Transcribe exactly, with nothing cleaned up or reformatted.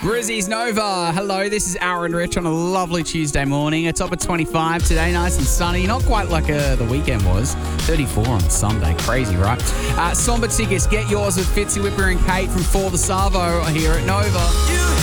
Brizzy's Nova. Hello, this is Aaron Rich on a lovely Tuesday morning. A top of twenty-five today, nice and sunny. Not quite like uh, the weekend was. thirty-four on Sunday. Crazy, right? Uh, Somber tickets. Get yours with Fitzy, Whipper and Kate from For the Savo here at Nova. You